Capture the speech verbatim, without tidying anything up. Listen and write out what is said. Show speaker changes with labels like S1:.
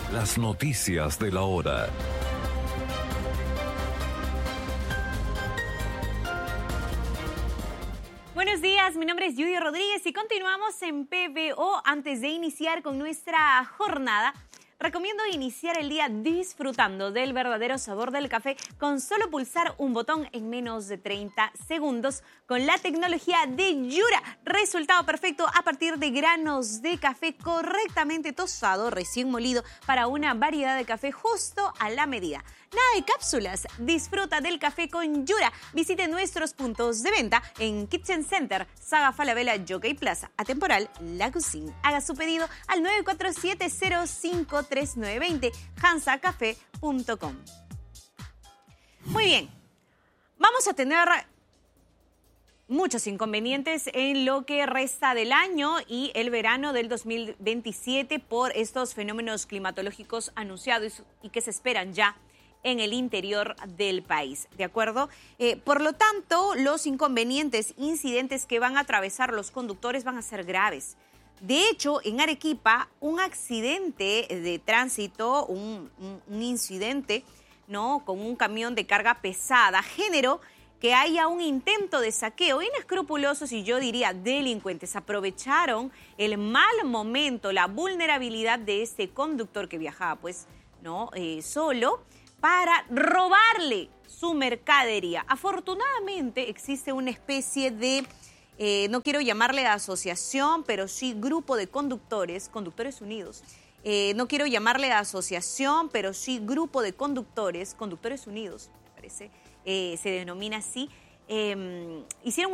S1: Las noticias de la hora.
S2: Buenos días, mi nombre es Judy Rodríguez y continuamos en P B O. Antes de iniciar con nuestra jornada, recomiendo iniciar el día disfrutando del verdadero sabor del café con solo pulsar un botón en menos de treinta segundos con la tecnología de Yura. Resultado perfecto a partir de granos de café correctamente tostado, recién molido, para una variedad de café justo a la medida. Nada de cápsulas, disfruta del café con Yura. Visite nuestros puntos de venta en Kitchen Center, Saga Falabella, Jockey Plaza, Atemporal, La Cuisine. Haga su pedido al nueve cuatro siete cero cinco tres nueve dos cero, hansa café punto com. Muy bien, vamos a tener muchos inconvenientes en lo que resta del año y el verano del dos mil veintisiete por estos fenómenos climatológicos anunciados y que se esperan ya en el interior del país, ¿de acuerdo? Eh, por lo tanto, los inconvenientes, incidentes que van a atravesar los conductores van a ser graves. De hecho, en Arequipa, un accidente de tránsito, un, un, un incidente, ¿no?, con un camión de carga pesada generó que haya un intento de saqueo. Inescrupulosos y yo diría delincuentes aprovecharon el mal momento, la vulnerabilidad de este conductor que viajaba, pues, ¿no?, eh, solo, para robarle su mercadería. Afortunadamente existe una especie de, eh, no quiero llamarle asociación, pero sí grupo de conductores, conductores unidos. Eh, no quiero llamarle asociación, pero sí grupo de conductores, conductores unidos, me parece, eh, se denomina así. Eh, hicieron